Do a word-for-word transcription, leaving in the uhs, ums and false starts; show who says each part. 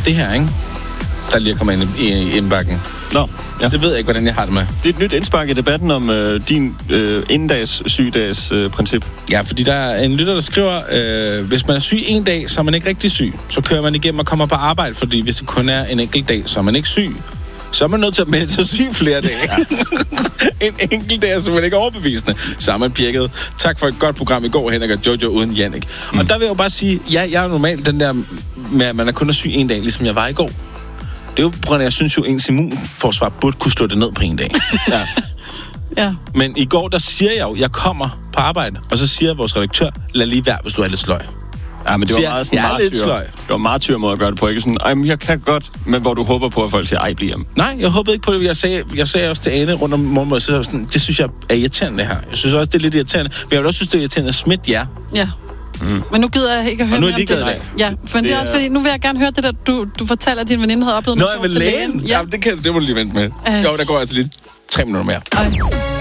Speaker 1: det her, ikke? Der lige kommer ind i, i indbakken.
Speaker 2: Nå, ja.
Speaker 1: Det ved jeg ikke, hvordan jeg har det med.
Speaker 2: Det er et nyt indspark i debatten om øh, din øh, inddags sygdags øh, princip.
Speaker 1: Ja, fordi der er en lytter, der skriver, øh, hvis man er syg en dag, så er man ikke rigtig syg. Så kører man igennem og kommer på arbejde, fordi hvis det kun er en enkelt dag, så er man ikke syg. Så er man nødt til at melde sig syg flere dage. Ja. En enkelt dag er simpelthen ikke overbevisende. Så er man pjekket. Tak for et godt program i går, Henrik og Jojo uden Jannik. Mm. Og der vil jeg jo bare sige, ja, jeg er normalt den der med, at man er kun er syg en dag, ligesom jeg var i går. Det er jo på grund af, jeg synes jo, ens immunforsvar burde kunne slå det ned på en dag. Ja.
Speaker 3: Ja.
Speaker 1: Men i går, der siger jeg jo, jeg kommer på arbejde, og så siger vores redaktør, lad lige være, hvis du er lidt sløj.
Speaker 2: Ja, men det var
Speaker 1: siger,
Speaker 2: meget sådan
Speaker 1: jeg er lidt
Speaker 2: martyr.
Speaker 1: sløj.
Speaker 2: Det var martyr måde at gøre det på. Ikke sådan, ej, men jeg kan godt, men hvor du håber på, at folk siger, ej, bliv hjemme.
Speaker 1: Nej, jeg håbede ikke på det. Jeg sagde, jeg sagde også til Ane rundt om morgenmad, så sådan, det synes jeg er irriterende, det her. Jeg synes også, det er lidt irriterende. Men jeg vil også synes, det er irriterende at smitte jer.
Speaker 3: Ja. Mm. Men nu gider jeg ikke at høre
Speaker 1: og nu er
Speaker 3: mere om
Speaker 1: det.
Speaker 3: Ja, men det, det er også fordi, nu vil jeg gerne høre det der, du, du fortæller, at din veninde havde oplevet.
Speaker 1: Nå, jeg vil lægen. Ja, det, kan, det må du lige vente med.
Speaker 3: Øh.
Speaker 1: Jo, der går altså lige tre minutter mere.
Speaker 3: Ej.